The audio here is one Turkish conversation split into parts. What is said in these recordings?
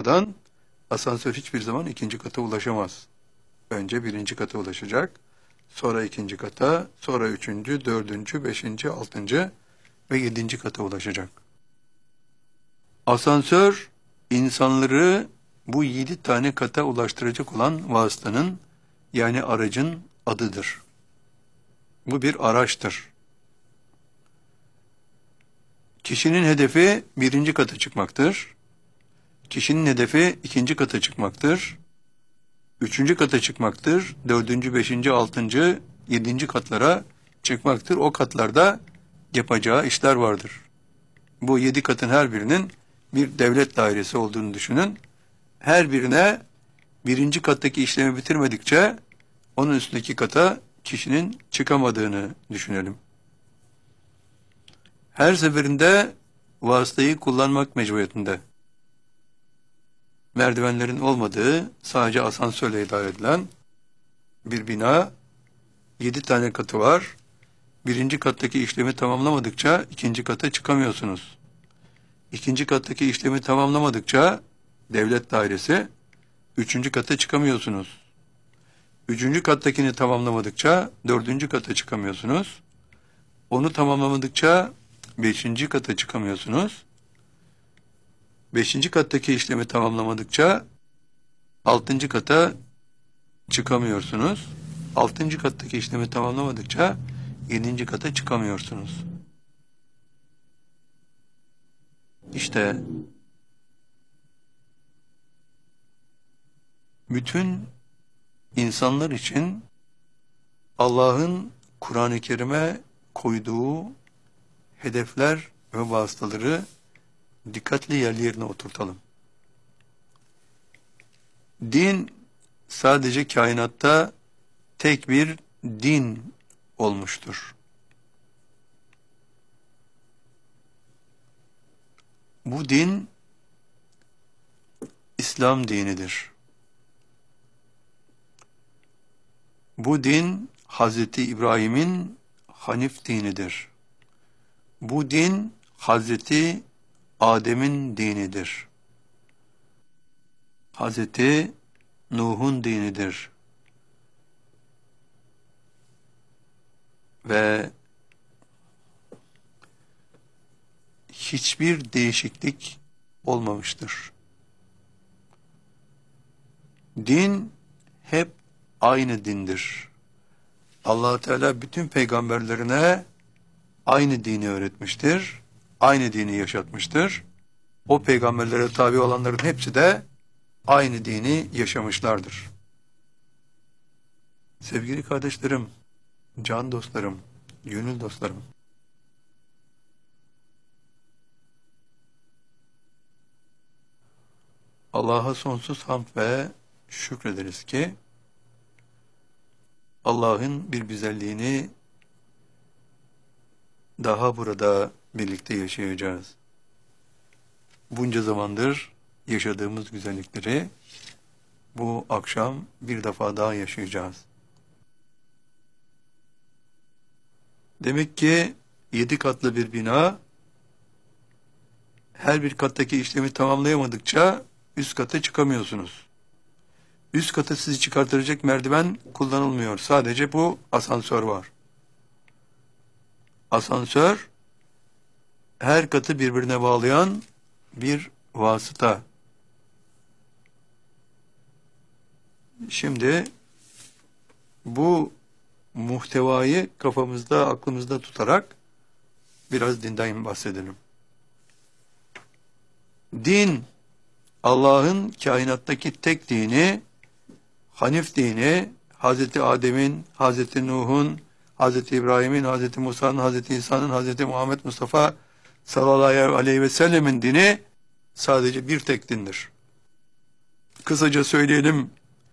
olmadan asansör hiçbir zaman ikinci kata ulaşamaz. Önce birinci kata ulaşacak, sonra ikinci kata, sonra üçüncü, dördüncü, beşinci, altıncı ve yedinci kata ulaşacak. Asansör, insanları bu 7 tane kata ulaştıracak olan vasıtanın, yani aracın adıdır. Bu bir araçtır. Kişinin hedefi birinci kata çıkmaktır. Kişinin hedefi ikinci kata çıkmaktır. Üçüncü kata çıkmaktır. Dördüncü, beşinci, altıncı, yedinci katlara çıkmaktır. O katlarda yapacağı işler vardır. Bu 7 katın her birinin bir devlet dairesi olduğunu düşünün. Her birine birinci kattaki işlemi bitirmedikçe onun üstündeki kata kişinin çıkamadığını düşünelim. Her seferinde vasıtayı kullanmak mecburiyetinde. Merdivenlerin olmadığı, sadece asansörle idare edilen bir bina, 7 tane katı var. Birinci kattaki işlemi tamamlamadıkça ikinci kata çıkamıyorsunuz. İkinci kattaki işlemi tamamlamadıkça devlet dairesi, üçüncü kata çıkamıyorsunuz. Üçüncü kattakini tamamlamadıkça dördüncü kata çıkamıyorsunuz. Onu tamamlamadıkça beşinci kata çıkamıyorsunuz. Beşinci kattaki işlemi tamamlamadıkça altıncı kata çıkamıyorsunuz. Altıncı kattaki işlemi tamamlamadıkça yedinci kata çıkamıyorsunuz. İşte bütün insanlar için Allah'ın Kur'an-ı Kerim'e koyduğu hedefler ve vasıtaları dikkatli yerlerine oturtalım. Din sadece kainatta tek bir din olmuştur. Bu din İslam dinidir. Bu din Hazreti İbrahim'in Hanif dinidir. Bu din Hazreti Adem'in dinidir. Hazreti Nuh'un dinidir. Ve hiçbir değişiklik olmamıştır. Din hep aynı dindir. Allah Teala bütün peygamberlerine aynı dini öğretmiştir. Aynı dini yaşatmıştır. O peygamberlere tabi olanların hepsi de aynı dini yaşamışlardır. Sevgili kardeşlerim, can dostlarım, gönül dostlarım, Allah'a sonsuz hamd ve şükrederiz ki Allah'ın bir güzelliğini daha burada birlikte yaşayacağız. Bunca zamandır yaşadığımız güzellikleri bu akşam bir defa daha yaşayacağız. Demek ki 7 katlı bir bina, her bir kattaki işlemi tamamlayamadıkça üst kata çıkamıyorsunuz. Üst kata sizi çıkartacak merdiven kullanılmıyor. Sadece bu asansör var. Asansör, her katı birbirine bağlayan bir vasıta. Şimdi bu muhtevayı kafamızda, aklımızda tutarak biraz dinden bahsedelim. Din, Allah'ın kainattaki tek dini, Hanif dini, Hazreti Adem'in, Hazreti Nuh'un, Hazreti İbrahim'in, Hazreti Musa'nın, Hazreti İsa'nın, Hazreti Muhammed Mustafa sallallahu aleyhi ve sellemin dini sadece bir tek dindir. Kısaca söyleyelim,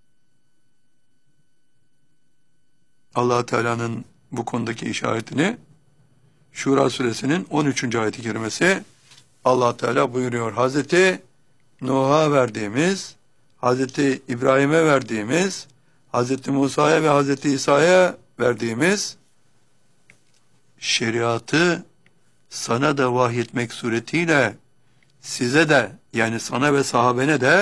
Allah Teala'nın bu konudaki işaretini Şura suresinin 13. ayet-i kerimesi, Allah Teala buyuruyor: Hazreti Nuh'a verdiğimiz, Hazreti İbrahim'e verdiğimiz, Hazreti Musa'ya ve Hazreti İsa'ya verdiğimiz şeriatı sana da vahyetmek suretiyle size de, yani sana ve sahabene de